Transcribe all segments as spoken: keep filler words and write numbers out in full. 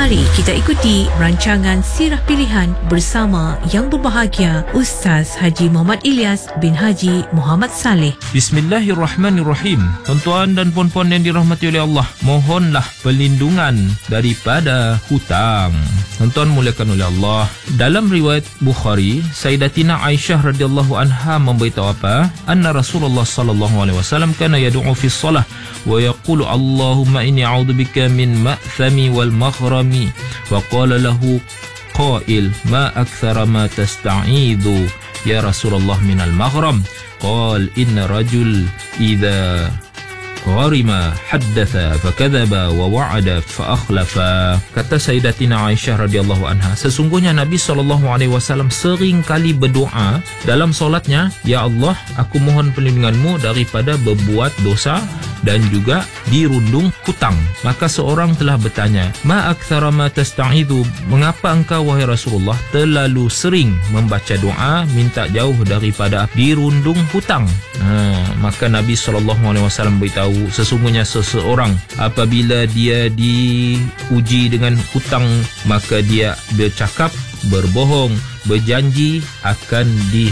Mari kita ikuti rancangan Sirah Pilihan bersama yang berbahagia Ustaz Haji Muhammad Ilyas bin Haji Muhammad Saleh. Bismillahirrahmanirrahim. Tuan-tuan dan puan-puan yang dirahmati oleh Allah, mohonlah perlindungan daripada hutang. Tuan-tuan mulakan oleh Allah. Dalam riwayat Bukhari, Sayyidatina Aisyah radhiyallahu anha memberitahu apa? Anna Rasulullah sallallahu alaihi wasallam kana yad'u fi shalah wa yaqulu Allahumma inni a'udzubika min ma'thami wal maghrami wa qala lahu qail ma akthara ma tasta'idhu ya Rasulullah min al maghram qal inna rajul idza gharima haddatha fakadzaba wa wa'ada fa akhlafa. Kata Sayyidatina Aisyah radhiyallahu anha, sesungguhnya Nabi sallallahu alaihi wasallam sering kali berdoa dalam solatnya, ya Allah, aku mohon perlindunganmu daripada berbuat dosa dan juga dirundung hutang. Maka seorang telah bertanya, ma aktsara ma tasta'idhu, mengapa engkau wahai Rasulullah terlalu sering membaca doa minta jauh daripada dirundung hutang? Ha, maka Nabi sallallahu alaihi wasallam beritahu, sesungguhnya seseorang apabila dia diuji dengan hutang, maka dia bercakap, berbohong, berjanji akan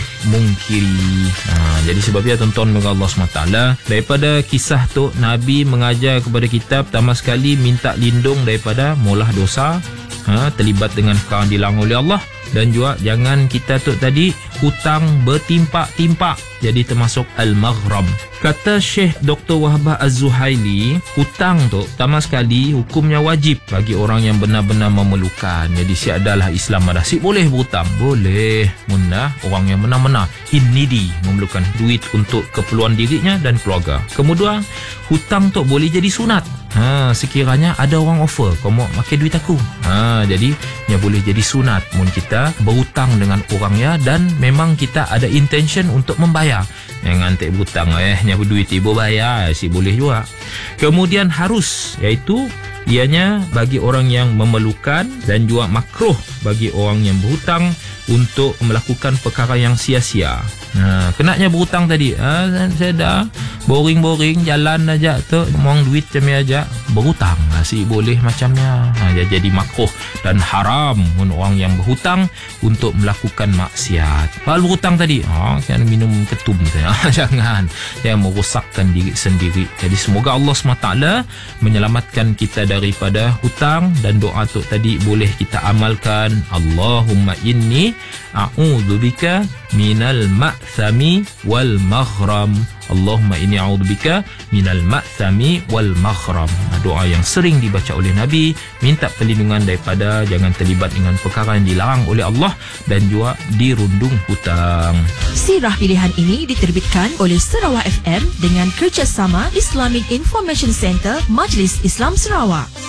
dimungkiri. Ha, jadi sebabnya tuan-tuan dengan Allah subhanahu wa taala, daripada kisah tu Nabi mengajar kepada kita pertama sekali minta lindung daripada maulah dosa, ha, terlibat dengan perkara dilarang oleh Allah, dan juga jangan kita tu tadi hutang bertimpak-timpak, jadi termasuk al-maghram. Kata Syekh Doktor Wahbah Az-Zuhaili, hutang tu pertama sekali hukumnya wajib bagi orang yang benar-benar memerlukan. Jadi si adalah Islam ada si boleh berhutang, boleh munah orang yang benar-benar in needy, memerlukan duit untuk keperluan dirinya dan keluarga. Kemudian hutang tu boleh jadi sunat. Ha, sekiranya ada orang offer, kau mau pakai duit aku. Ha, jadi ia boleh jadi sunat mun kita berhutang dengan orangnya dan memang kita ada intention untuk membayar. Jangan tak berhutang eh nya duit ibu bayar, si boleh juga. Kemudian harus, iaitu ianya bagi orang yang memerlukan, dan juga makruh bagi orang yang berhutang untuk melakukan perkara yang sia-sia. Ha, kenanya berhutang tadi, ha, saya dah boring-boring jalan aja tu, mong duit macam aja, berhutang ha, si boleh macamnya. Ha, jadi makruh dan haram orang yang berhutang untuk melakukan maksiat. Hal berhutang tadi, ha, kan minum ketum tu, ha, jangan, yang merosakkan diri sendiri. Jadi semoga Allah subhanahu wa taala menyelamatkan kita daripada hutang, dan doa tu tadi boleh kita amalkan. Allahumma inni a'udzubika minal ma'thami wal maghram. Allahumma inni a'udzubika minal ma'thami wal maghram. Doa yang sering dibaca oleh Nabi, minta perlindungan daripada jangan terlibat dengan perkara yang dilarang oleh Allah dan juga dirundung hutang. Sirah Pilihan ini diterbitkan oleh Sarawak F M dengan kerjasama Islamic Information Center Majlis Islam Sarawak.